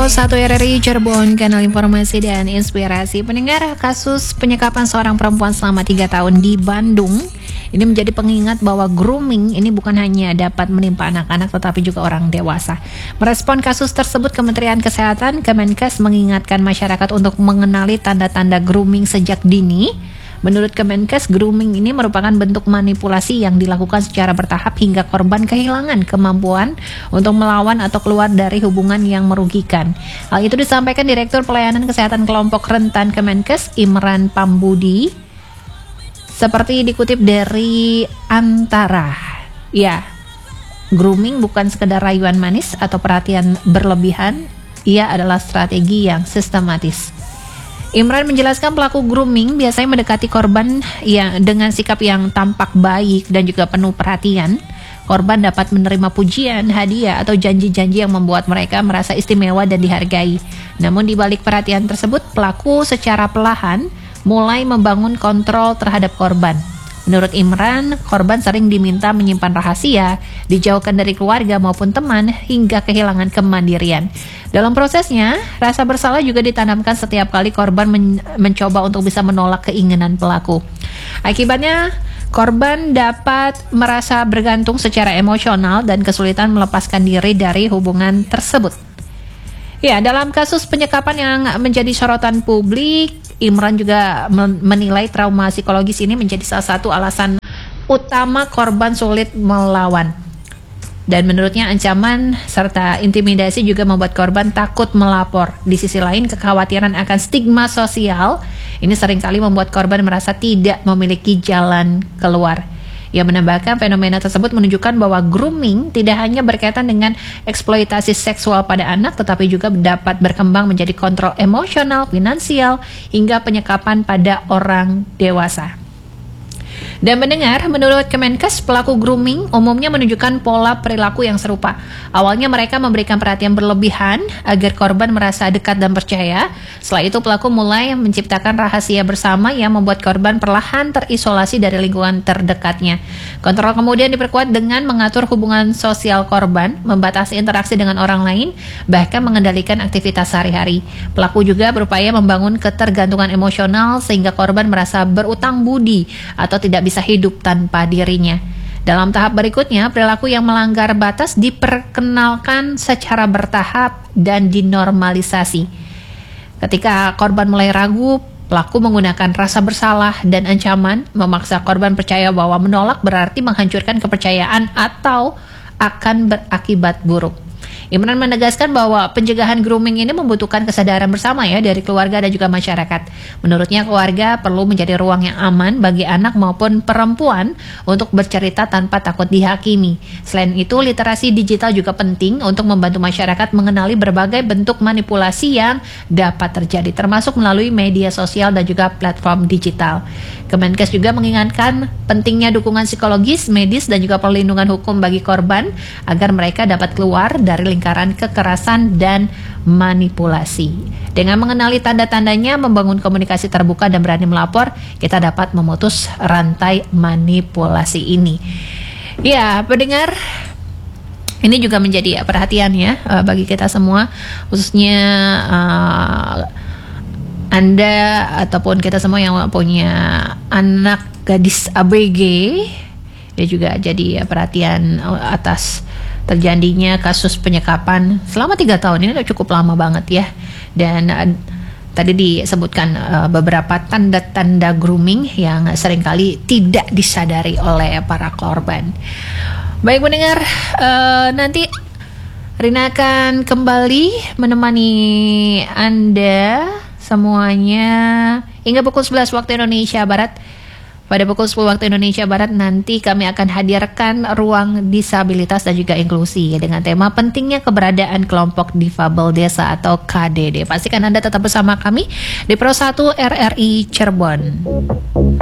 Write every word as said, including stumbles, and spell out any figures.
Pro satu R R I Cirebon, kanal informasi dan inspirasi. Pendengar, kasus penyekapan seorang perempuan selama tiga tahun di Bandung ini menjadi pengingat bahwa grooming ini bukan hanya dapat menimpa anak-anak tetapi juga orang dewasa. Merespon kasus tersebut, Kementerian Kesehatan Kemenkes mengingatkan masyarakat untuk mengenali tanda-tanda grooming sejak dini. Menurut Kemenkes, grooming ini merupakan bentuk manipulasi yang dilakukan secara bertahap hingga korban kehilangan kemampuan untuk melawan atau keluar dari hubungan yang merugikan. Hal itu disampaikan Direktur Pelayanan Kesehatan Kelompok Rentan Kemenkes, Imran Pambudi, seperti dikutip dari Antara. Ya, grooming bukan sekedar rayuan manis atau perhatian berlebihan, ia adalah strategi yang sistematis. Imran menjelaskan pelaku grooming biasanya mendekati korban yang dengan sikap yang tampak baik dan juga penuh perhatian. Korban dapat menerima pujian, hadiah, atau janji-janji yang membuat mereka merasa istimewa dan dihargai. Namun di balik perhatian tersebut, pelaku secara perlahan mulai membangun kontrol terhadap korban. Menurut Imran, korban sering diminta menyimpan rahasia, dijauhkan dari keluarga maupun teman, hingga kehilangan kemandirian. Dalam prosesnya, rasa bersalah juga ditanamkan setiap kali korban men- mencoba untuk bisa menolak keinginan pelaku. Akibatnya, korban dapat merasa bergantung secara emosional dan kesulitan melepaskan diri dari hubungan tersebut. Ya, dalam kasus penyekapan yang menjadi sorotan publik, Imran juga menilai trauma psikologis ini menjadi salah satu alasan utama korban sulit melawan. Dan menurutnya ancaman serta intimidasi juga membuat korban takut melapor. Di sisi lain, kekhawatiran akan stigma sosial ini seringkali membuat korban merasa tidak memiliki jalan keluar. Ia menambahkan fenomena tersebut menunjukkan bahwa grooming tidak hanya berkaitan dengan eksploitasi seksual pada anak, tetapi juga dapat berkembang menjadi kontrol emosional, finansial, hingga penyekapan pada orang dewasa. Dan mendengar, menurut Kemenkes, pelaku grooming umumnya menunjukkan pola perilaku yang serupa. Awalnya mereka memberikan perhatian berlebihan agar korban merasa dekat dan percaya. Setelah itu pelaku mulai menciptakan rahasia bersama yang membuat korban perlahan terisolasi dari lingkungan terdekatnya. Kontrol kemudian diperkuat dengan mengatur hubungan sosial korban, membatasi interaksi dengan orang lain, bahkan mengendalikan aktivitas sehari-hari. Pelaku juga berupaya membangun ketergantungan emosional sehingga korban merasa berutang budi atau tidak bisa hidup tanpa dirinya. Dalam tahap berikutnya, perilaku yang melanggar batas diperkenalkan secara bertahap dan dinormalisasi. Ketika korban mulai ragu, pelaku menggunakan rasa bersalah dan ancaman, memaksa korban percaya bahwa menolak berarti menghancurkan kepercayaan atau akan berakibat buruk. Imran menegaskan bahwa pencegahan grooming ini membutuhkan kesadaran bersama ya dari keluarga dan juga masyarakat. Menurutnya keluarga perlu menjadi ruang yang aman bagi anak maupun perempuan untuk bercerita tanpa takut dihakimi. Selain itu, literasi digital juga penting untuk membantu masyarakat mengenali berbagai bentuk manipulasi yang dapat terjadi, termasuk melalui media sosial dan juga platform digital. Kemenkes juga mengingatkan pentingnya dukungan psikologis, medis, dan juga perlindungan hukum bagi korban agar mereka dapat keluar dari lingkaran kekerasan dan manipulasi. Dengan mengenali tanda-tandanya, membangun komunikasi terbuka dan berani melapor, kita dapat memutus rantai manipulasi ini. Ya, pendengar, ini juga menjadi perhatian ya bagi kita semua, khususnya uh, Anda ataupun kita semua yang punya anak gadis A B G. Dia juga jadi perhatian atas terjadinya kasus penyekapan selama tiga tahun. Ini udah cukup lama banget ya. Dan uh, tadi disebutkan uh, beberapa tanda-tanda grooming yang seringkali tidak disadari oleh para korban. Baik pendengar, uh, nanti Rina akan kembali menemani Anda semuanya hingga pukul sebelas waktu Indonesia Barat. Pada pukul sepuluh waktu Indonesia Barat nanti kami akan hadirkan ruang disabilitas dan juga inklusi dengan tema pentingnya keberadaan kelompok difabel desa atau K D D. Pastikan Anda tetap bersama kami di Pro satu R R I Cirebon.